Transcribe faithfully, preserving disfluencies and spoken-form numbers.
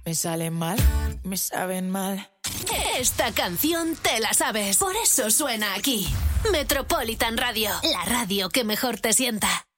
Me salen mal, me saben mal. Esta canción te la sabes, por eso suena aquí. Metropolitan Radio, la radio que mejor te sienta.